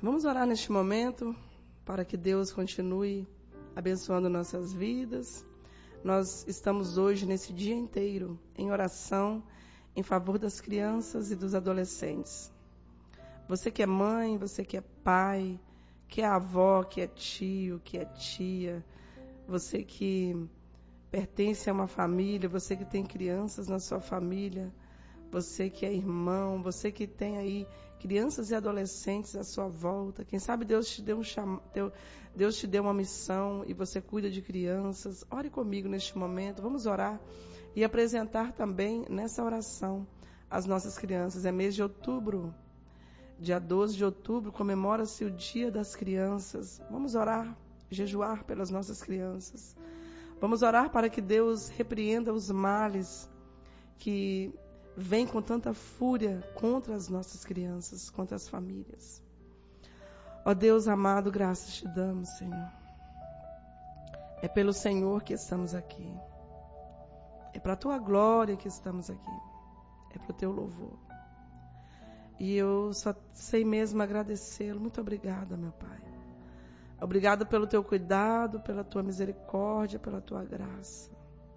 Vamos orar neste momento para que Deus continue abençoando nossas vidas. Nós estamos hoje, nesse dia inteiro, em oração em favor das crianças e dos adolescentes. Você que é mãe, você que é pai, que é avó, que é tio, que é tia, você que pertence a uma família, você que tem crianças na sua família, você que é irmão, você que tem aí crianças e adolescentes à sua volta. Quem sabe Deus te deu Deus te deu uma missão e você cuida de crianças. Ore comigo neste momento. Vamos orar e apresentar também nessa oração as nossas crianças. É mês de outubro. Dia 12 de outubro comemora-se o Dia das Crianças. Vamos orar, jejuar pelas nossas crianças. Vamos orar para que Deus repreenda os males que vêm com tanta fúria contra as nossas crianças, contra as famílias. Ó Deus amado, graças te damos, Senhor. É pelo Senhor que estamos aqui. É para a tua glória que estamos aqui. É para o teu louvor. E eu só sei mesmo agradecê-lo. Muito obrigada, meu Pai. Obrigada pelo teu cuidado, pela tua misericórdia, pela tua graça.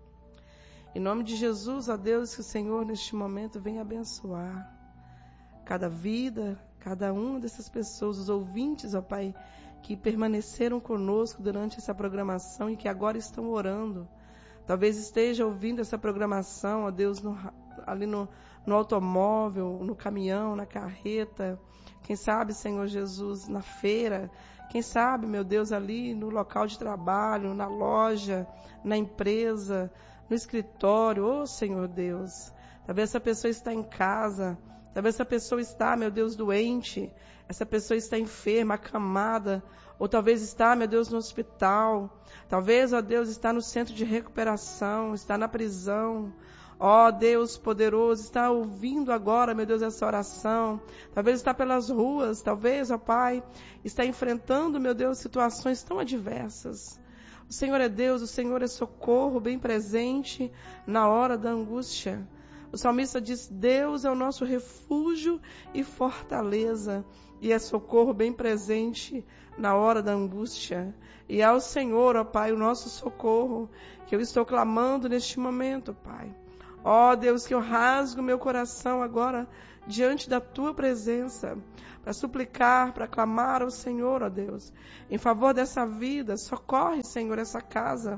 Em nome de Jesus, ó Deus, que o Senhor neste momento venha abençoar cada vida, cada uma dessas pessoas, os ouvintes, ó Pai, que permaneceram conosco durante essa programação e que agora estão orando. Talvez esteja ouvindo essa programação, ó Deus, ali no automóvel, no caminhão, na carreta. Quem sabe, Senhor Jesus, na feira. Quem sabe, meu Deus, ali no local de trabalho, na loja, na empresa, no escritório. Ô, Senhor Deus, talvez essa pessoa está em casa, talvez essa pessoa está, meu Deus, doente, essa pessoa está enferma, acamada, ou talvez está, meu Deus, no hospital, talvez, ó Deus, está no centro de recuperação, está na prisão. Ó Deus poderoso, está ouvindo agora, meu Deus, essa oração. Talvez está pelas ruas, talvez, ó Pai, está enfrentando, meu Deus, situações tão adversas. O Senhor é Deus, o Senhor é socorro bem presente na hora da angústia. O salmista diz: Deus é o nosso refúgio e fortaleza, e é socorro bem presente na hora da angústia. E ao Senhor, ó Pai, o nosso socorro, que eu estou clamando neste momento, Pai. Ó Deus, que eu rasgo meu coração agora diante da Tua presença, para suplicar, para clamar ao Senhor, ó Deus, em favor dessa vida. Socorre, Senhor, essa casa.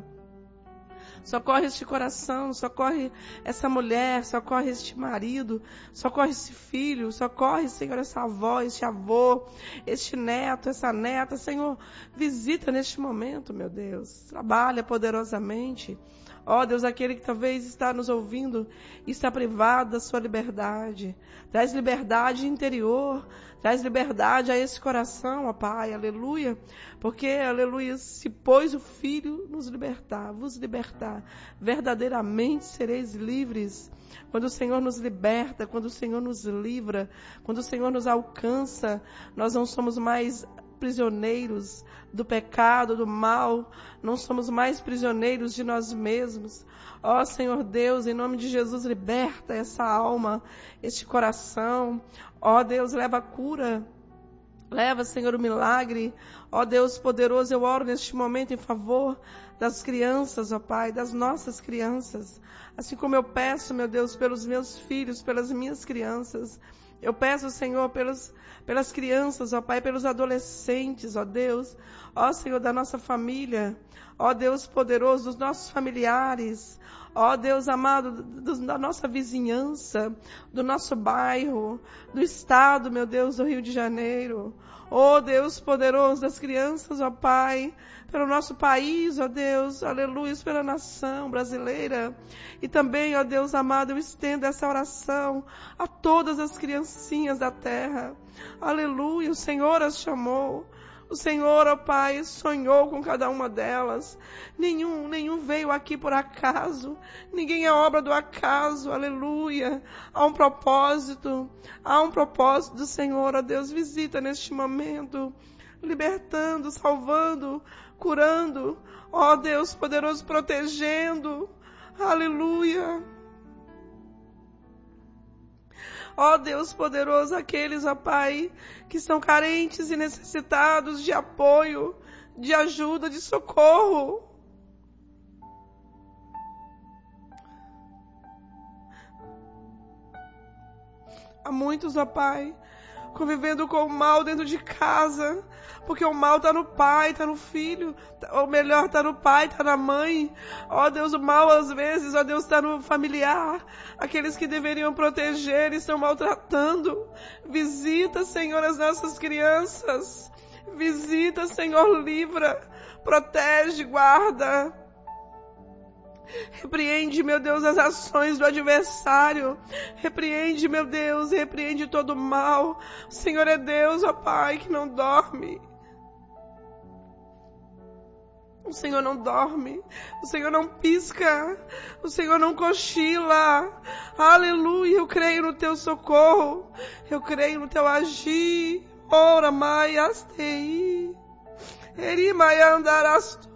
Socorre este coração, socorre essa mulher, socorre este marido, socorre esse filho, socorre, Senhor, essa avó, este avô, este neto, essa neta. Senhor, visita neste momento, meu Deus. Trabalha poderosamente. Ó Deus, aquele que talvez está nos ouvindo e está privado da sua liberdade. Traz liberdade interior, traz liberdade a esse coração, ó Pai, aleluia. Porque, aleluia, se pôs o Filho nos libertar, vos libertar, verdadeiramente sereis livres. Quando o Senhor nos liberta, quando o Senhor nos livra, quando o Senhor nos alcança, nós não somos mais prisioneiros do pecado, do mal, não somos mais prisioneiros de nós mesmos. Ó Senhor Deus, em nome de Jesus, liberta essa alma, este coração. Ó Deus, leva a cura, leva, Senhor, o milagre. Ó Deus poderoso, eu oro neste momento em favor das crianças, ó Pai, das nossas crianças. Assim como eu peço, meu Deus, pelos meus filhos, pelas minhas crianças. Eu peço, Senhor, pelas crianças, ó Pai, pelos adolescentes, ó Deus. Ó Senhor, da nossa família. Ó Deus poderoso, dos nossos familiares. Ó Deus amado, da nossa vizinhança, do nosso bairro, do estado, meu Deus, do Rio de Janeiro. Ó Deus poderoso das crianças, ó Pai, pelo nosso país, ó Deus, aleluia, pela nação brasileira. E também, ó Deus amado, eu estendo essa oração a todas as criancinhas da terra. Aleluia, o Senhor as chamou. O Senhor, ó Pai, sonhou com cada uma delas. Nenhum veio aqui por acaso. Ninguém é obra do acaso. Aleluia. Há um propósito do Senhor. Ó Deus, visita neste momento, libertando, salvando, curando. Ó Deus poderoso, protegendo. Aleluia. Ó Deus poderoso, aqueles, ó Pai, que são carentes e necessitados de apoio, de ajuda, de socorro. Há muitos, ó Pai, convivendo com o mal dentro de casa, porque o mal está no pai, está no filho, ou melhor, está no pai, está na mãe. Ó Deus, o mal às vezes, ó Deus, está no familiar. Aqueles que deveriam proteger estão maltratando. Visita, Senhor, as nossas crianças. Visita, Senhor, livra, protege, guarda. Repreende, meu Deus, as ações do adversário. Repreende, meu Deus, repreende todo o mal. O Senhor é Deus, ó Pai, que não dorme. O Senhor não dorme. O Senhor não pisca. O Senhor não cochila. Aleluia, eu creio no teu socorro. Eu creio no teu agir. Ora, mai, astei. Eri, mai, andarastu.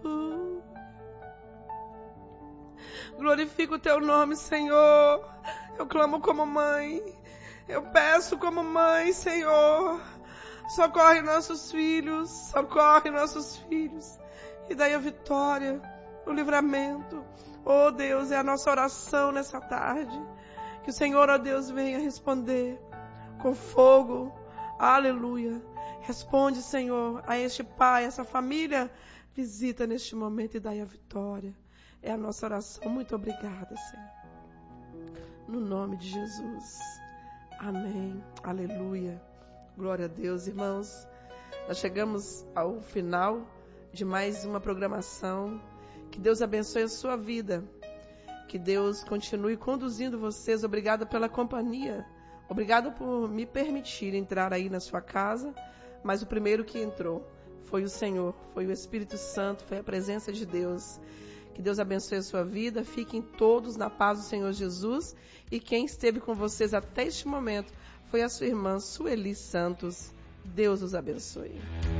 Glorifico o teu nome, Senhor. Eu clamo como mãe. Eu peço como mãe, Senhor. Socorre nossos filhos. Socorre nossos filhos. E dai a vitória, o livramento. Oh Deus, é a nossa oração nessa tarde. Que o Senhor, ó Deus, venha responder com fogo. Aleluia. Responde, Senhor, a este pai, essa família. Visita neste momento e dai a vitória. É a nossa oração. Muito obrigada, Senhor. No nome de Jesus. Amém. Aleluia. Glória a Deus, irmãos. Nós chegamos ao final de mais uma programação. Que Deus abençoe a sua vida. Que Deus continue conduzindo vocês. Obrigada pela companhia. Obrigada por me permitir entrar aí na sua casa. Mas o primeiro que entrou foi o Senhor, foi o Espírito Santo, foi a presença de Deus. Que Deus abençoe a sua vida. Fiquem todos na paz do Senhor Jesus. E quem esteve com vocês até este momento foi a sua irmã Sueli Santos. Deus os abençoe.